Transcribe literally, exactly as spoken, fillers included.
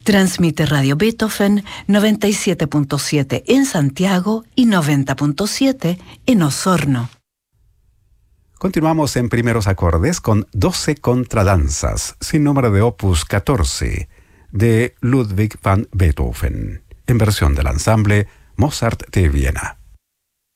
Transmite Radio Beethoven noventa y siete punto siete en Santiago y noventa punto siete en Osorno. Continuamos en primeros acordes con doce contradanzas, sin número de opus catorce, de Ludwig van Beethoven, en versión del ensamble Mozart de Viena.